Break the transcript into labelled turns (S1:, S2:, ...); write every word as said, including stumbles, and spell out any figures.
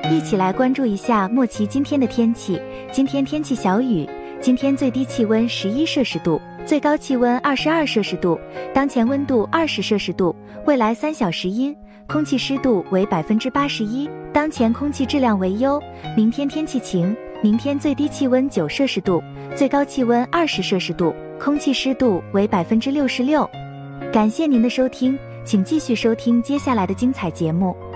S1: 一起来关注一下莫奇今天的天气。今天天气小雨，今天最低气温十一摄氏度，最高气温二十二摄氏度，当前温度二十摄氏度，未来三小时阴，空气湿度为百分之八十一，当前空气质量为优。明天天气晴，明天最低气温九摄氏度，最高气温二十摄氏度，空气湿度为百分之六十六。感谢您的收听，请继续收听接下来的精彩节目。